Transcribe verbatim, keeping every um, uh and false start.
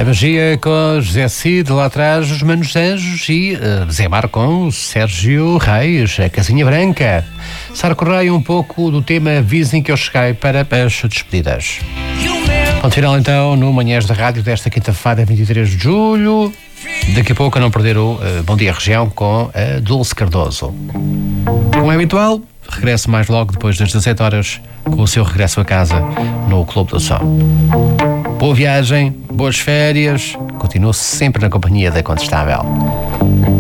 Magia com José Cid, lá atrás os Manos Anjos e uh, Zé Mar com Sérgio Reis, a Casinha Branca. Sara Correia, um pouco do tema Avisem que eu cheguei para as despedidas. Ponto final então no Manhãs da Rádio desta quinta-feira, vinte e três de julho. Daqui a pouco a não perder o uh, Bom Dia Região com a Dulce Cardoso. Como é habitual, regresso mais logo depois das dezassete horas com o seu regresso a casa no Clube do Som. Boa viagem, boas férias, continuo sempre na companhia da Contestável.